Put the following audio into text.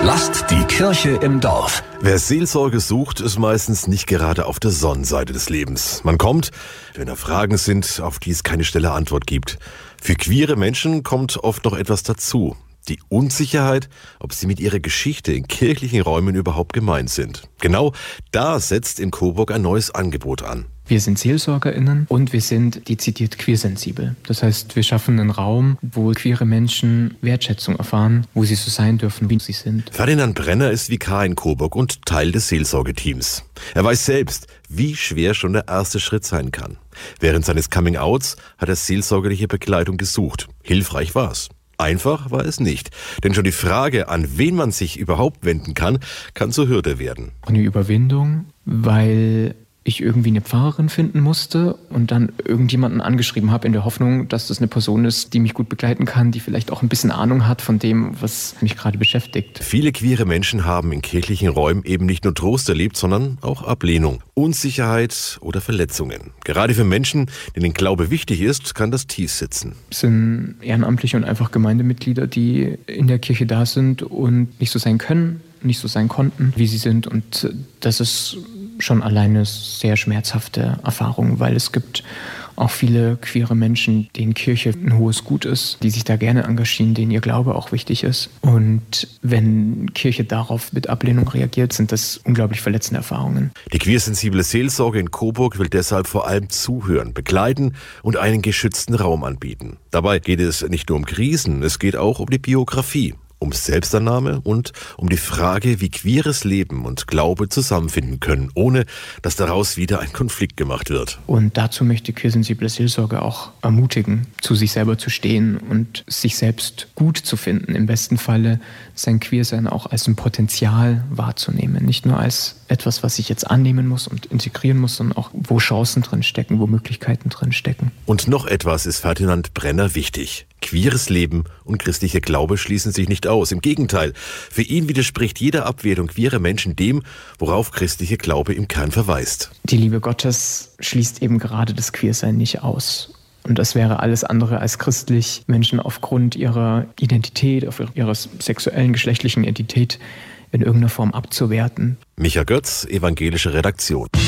Lasst die Kirche im Dorf. Wer Seelsorge sucht, ist meistens nicht gerade auf der Sonnenseite des Lebens. Man kommt, wenn da Fragen sind, auf die es keine schnelle Antwort gibt. Für queere Menschen kommt oft noch etwas dazu. Die Unsicherheit, ob sie mit ihrer Geschichte in kirchlichen Räumen überhaupt gemeint sind. Genau da setzt in Coburg ein neues Angebot an. Wir sind SeelsorgerInnen und wir sind dezidiert queersensibel. Das heißt, wir schaffen einen Raum, wo queere Menschen Wertschätzung erfahren, wo sie so sein dürfen, wie sie sind. Ferdinand Brenner ist Vikar in Coburg und Teil des Seelsorgeteams. Er weiß selbst, wie schwer schon der erste Schritt sein kann. Während seines Coming-Outs hat er seelsorgerliche Begleitung gesucht. Hilfreich war's. Einfach war es nicht, denn schon die Frage, an wen man sich überhaupt wenden kann zur Hürde werden. Eine Überwindung, weil ich irgendwie eine Pfarrerin finden musste und dann irgendjemanden angeschrieben habe in der Hoffnung, dass das eine Person ist, die mich gut begleiten kann, die vielleicht auch ein bisschen Ahnung hat von dem, was mich gerade beschäftigt. Viele queere Menschen haben in kirchlichen Räumen eben nicht nur Trost erlebt, sondern auch Ablehnung, Unsicherheit oder Verletzungen. Gerade für Menschen, denen Glaube wichtig ist, kann das tief sitzen. Es sind Ehrenamtliche und einfach Gemeindemitglieder, die in der Kirche da sind und nicht so sein können, nicht so sein konnten, wie sie sind. Und das ist schon alleine sehr schmerzhafte Erfahrung, weil es gibt auch viele queere Menschen, denen Kirche ein hohes Gut ist, die sich da gerne engagieren, denen ihr Glaube auch wichtig ist. Und wenn Kirche darauf mit Ablehnung reagiert, sind das unglaublich verletzende Erfahrungen. Die queersensible Seelsorge in Coburg will deshalb vor allem zuhören, begleiten und einen geschützten Raum anbieten. Dabei geht es nicht nur um Krisen, es geht auch um die Biografie, um Selbstannahme und um die Frage, wie queeres Leben und Glaube zusammenfinden können, ohne dass daraus wieder ein Konflikt gemacht wird. Und dazu möchte queersensible Seelsorge auch ermutigen, zu sich selber zu stehen und sich selbst gut zu finden. Im besten Falle sein Queersein auch als ein Potenzial wahrzunehmen. Nicht nur als etwas, was ich jetzt annehmen muss und integrieren muss, sondern auch, wo Chancen drin stecken, wo Möglichkeiten drin stecken. Und noch etwas ist Ferdinand Brenner wichtig. Queeres Leben und christlicher Glaube schließen sich nicht aus. Im Gegenteil, für ihn widerspricht jede Abwertung queerer Menschen dem, worauf christlicher Glaube im Kern verweist. Die Liebe Gottes schließt eben gerade das Queersein nicht aus. Und das wäre alles andere als christlich, Menschen aufgrund ihrer Identität, auf ihrer sexuellen, geschlechtlichen Identität in irgendeiner Form abzuwerten. Micha Götz, evangelische Redaktion.